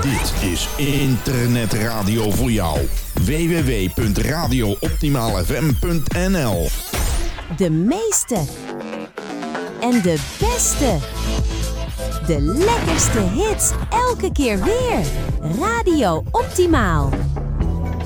Dit is internetradio voor jou. www.radiooptimaalfm.nl. De meeste en de beste. De lekkerste hits elke keer weer. Radio Optimaal.